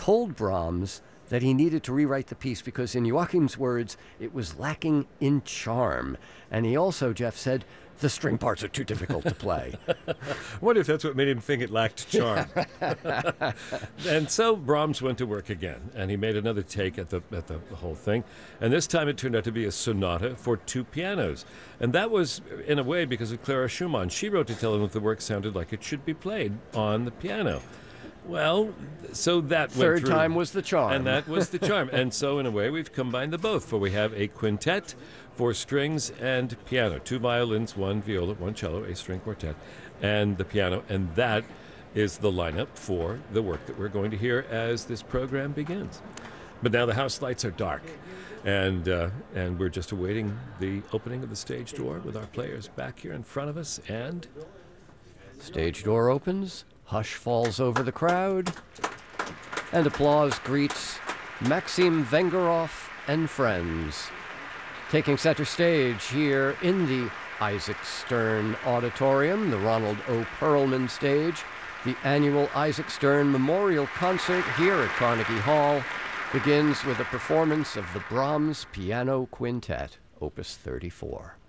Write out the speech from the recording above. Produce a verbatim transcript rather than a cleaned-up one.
told Brahms that he needed to rewrite the piece because, in Joachim's words, it was lacking in charm. And he also, Jeff said, the string parts are too difficult to play. I wonder if that's what made him think it lacked charm. And so Brahms went to work again, and he made another take at the at the whole thing. And this time it turned out to be a sonata for two pianos. And that was, in a way, because of Clara Schumann. She wrote to tell him that the work sounded like it should be played on the piano. Well, so that Third went through. time was the charm. And that was the charm. And so, in a way, we've combined the both, for we have a quintet for strings and piano. Two violins, one viola, one cello, a string quartet, and the piano. And that is the lineup for the work that we're going to hear as this program begins. But now the house lights are dark, and uh, and we're just awaiting the opening of the stage door with our players back here in front of us. And stage door opens. Hush falls over the crowd, and applause greets Maxim Vengerov and friends. Taking center stage here in the Isaac Stern Auditorium, the Ronald O. Perlman stage, the annual Isaac Stern Memorial Concert here at Carnegie Hall begins with a performance of the Brahms Piano Quintet, Opus thirty-four.